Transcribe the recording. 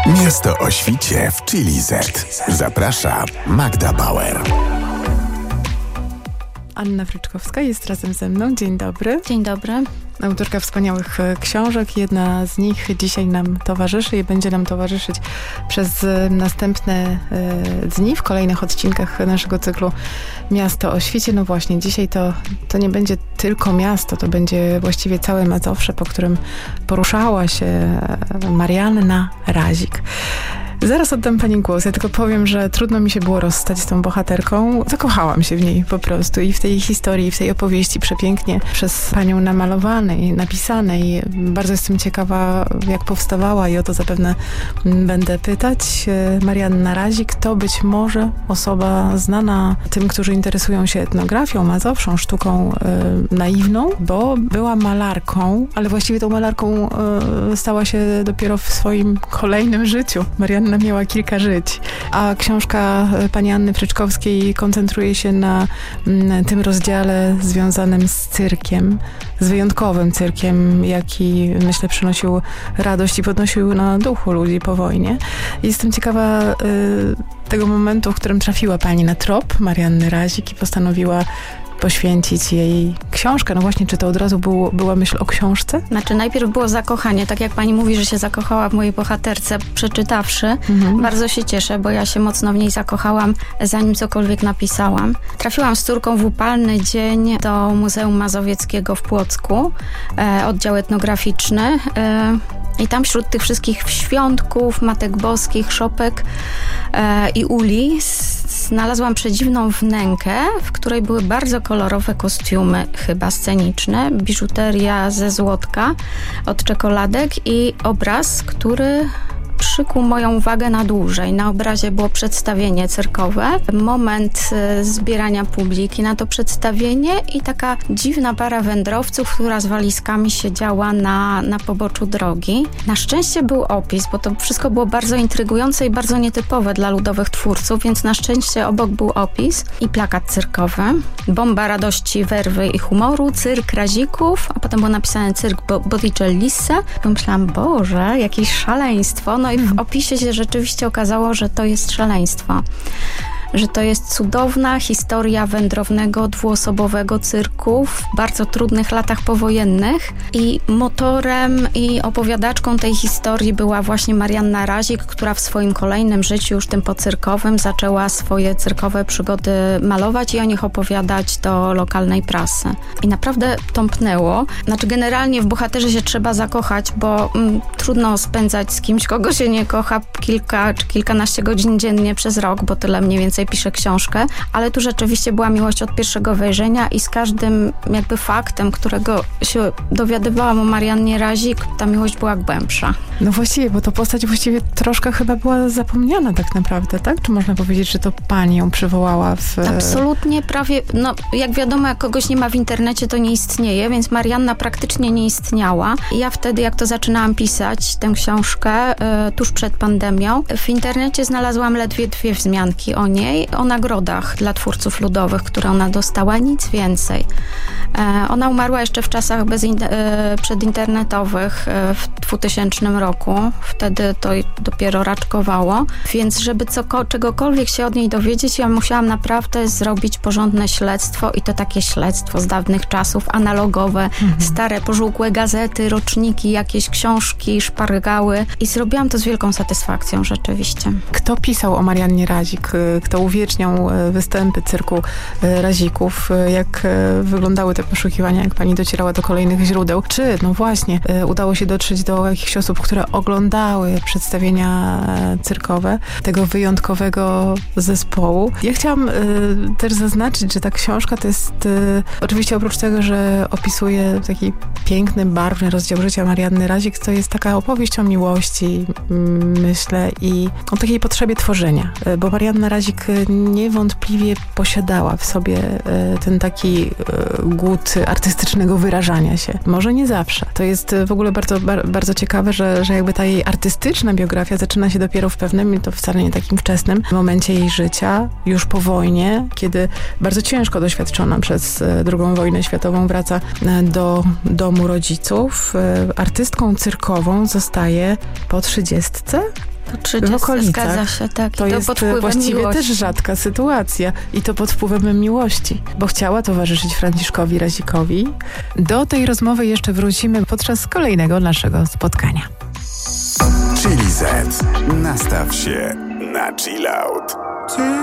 Miasto o świcie w Chili Z. Zaprasza Magda Bauer. Anna Fryczkowska jest razem ze mną. Dzień dobry. Dzień dobry. Autorka wspaniałych książek. Jedna z nich dzisiaj nam towarzyszy i będzie nam towarzyszyć przez następne dni w kolejnych odcinkach naszego cyklu Miasto o świcie. No właśnie, dzisiaj to nie będzie tylko miasto, to będzie właściwie całe Mazowsze, po którym poruszała się Marianna Razik. Zaraz oddam pani głos. Ja tylko powiem, że trudno mi się było rozstać z tą bohaterką. Zakochałam się w niej po prostu i w tej historii, i w tej opowieści przepięknie przez panią namalowanej, napisanej. Bardzo jestem ciekawa, jak powstawała i o to zapewne będę pytać. Marianna Razik to być może osoba znana tym, którzy interesują się etnografią, mazowszą, sztuką naiwną, bo była malarką, ale właściwie tą malarką stała się dopiero w swoim kolejnym życiu. Marianna miała kilka żyć, a książka pani Anny Fryczkowskiej koncentruje się na tym rozdziale związanym z cyrkiem, z wyjątkowym cyrkiem, jaki, myślę, przynosił radość i podnosił na duchu ludzi po wojnie. Jestem ciekawa tego momentu, w którym trafiła pani na trop Marianny Razik i postanowiła poświęcić jej książkę. No właśnie, czy to od razu była myśl o książce? Znaczy, najpierw było zakochanie. Tak jak pani mówi, że się zakochała w mojej bohaterce, przeczytawszy. Bardzo się cieszę, bo ja się mocno w niej zakochałam, zanim cokolwiek napisałam. Trafiłam z córką w upalny dzień do Muzeum Mazowieckiego w Płocku, oddział etnograficzny. I tam wśród tych wszystkich świątków, matek boskich, szopek i uli znalazłam przedziwną wnękę, w której były bardzo kolorowe kostiumy, chyba sceniczne, biżuteria ze złotka od czekoladek i obraz, który przykuł moją uwagę na dłużej. Na obrazie było przedstawienie cyrkowe, moment zbierania publiki na to przedstawienie i taka dziwna para wędrowców, która z walizkami siedziała na poboczu drogi. Na szczęście był opis, bo to wszystko było bardzo intrygujące i bardzo nietypowe dla ludowych twórców, więc na szczęście obok był opis i plakat cyrkowy. Bomba radości, werwy i humoru, cyrk Razików, a potem było napisane cyrk Botticellisse. Pomyślałam, Boże, jakieś szaleństwo. No i w opisie się rzeczywiście okazało, że to jest szaleństwo. Że to jest cudowna historia wędrownego, dwuosobowego cyrku w bardzo trudnych latach powojennych i motorem i opowiadaczką tej historii była właśnie Marianna Razik, która w swoim kolejnym życiu, już tym pocyrkowym, zaczęła swoje cyrkowe przygody malować i o nich opowiadać do lokalnej prasy. I naprawdę tąpnęło. Znaczy, generalnie w bohaterze się trzeba zakochać, bo trudno spędzać z kimś, kogo się nie kocha, kilka czy kilkanaście godzin dziennie przez rok, bo tyle mniej więcej piszę książkę, ale tu rzeczywiście była miłość od pierwszego wejrzenia i z każdym jakby faktem, którego się dowiadywałam o Mariannie Razik, ta miłość była głębsza. No właściwie, bo to postać właściwie troszkę chyba była zapomniana tak naprawdę, tak? Czy można powiedzieć, że to pani ją przywołała w... Absolutnie, prawie, no jak wiadomo, jak kogoś nie ma w internecie, to nie istnieje, więc Marianna praktycznie nie istniała. Ja wtedy, jak to zaczynałam pisać, tę książkę, tuż przed pandemią, w internecie znalazłam ledwie 2 wzmianki o niej, o nagrodach dla twórców ludowych, które ona dostała, nic więcej. Ona umarła jeszcze w czasach przedinternetowych w 2000 roku. Wtedy to dopiero raczkowało. Więc żeby czegokolwiek się od niej dowiedzieć, ja musiałam naprawdę zrobić porządne śledztwo i to takie śledztwo z dawnych czasów, analogowe, stare, pożółkłe gazety, roczniki, jakieś książki, szpargały i zrobiłam to z wielką satysfakcją rzeczywiście. Kto pisał o Mariannie Razik? Kto uwieczniał występy cyrku Razików? Jak wyglądały te poszukiwania, jak pani docierała do kolejnych źródeł? Czy, no właśnie, udało się dotrzeć do jakichś osób, które oglądały przedstawienia cyrkowe tego wyjątkowego zespołu? Ja chciałam też zaznaczyć, że ta książka to jest oczywiście oprócz tego, że opisuje taki piękny, barwny rozdział życia Marianny Razik, to jest taka opowieść o miłości, myślę, i o takiej potrzebie tworzenia, bo Marianna Razik niewątpliwie posiadała w sobie ten taki głód artystycznego wyrażania się. Może nie zawsze. To jest w ogóle bardzo, bardzo ciekawe, że jakby ta jej artystyczna biografia zaczyna się dopiero w pewnym, i to wcale nie takim wczesnym momencie jej życia, już po wojnie, kiedy bardzo ciężko doświadczona przez II wojnę światową wraca do domu rodziców. Artystką cyrkową zostaje po 30. Po 30 w okolicach. Zgadza się, tak. To I jest pod wpływem właściwie miłości. też rzadka sytuacja. I to pod wpływem miłości, bo chciała towarzyszyć Franciszkowi Razikowi. Do tej rozmowy jeszcze wrócimy podczas kolejnego naszego spotkania. Chili Z. Nastaw się na chill out.